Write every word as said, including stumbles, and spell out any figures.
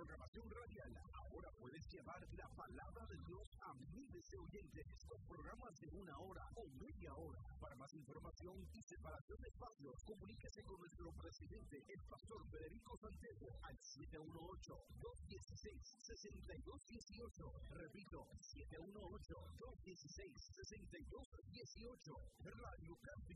programación radial. Ahora puedes llevar la palabra de Dios a miles de oyentes con programas de una hora o media hora. Para más información y separación de espacios, comuníquese con nuestro presidente, el pastor Federico Santiago, al siete uno ocho, dos uno seis, seis dos uno ocho. Repito, siete uno ocho, dos uno seis, seis dos uno ocho. Radio Camping.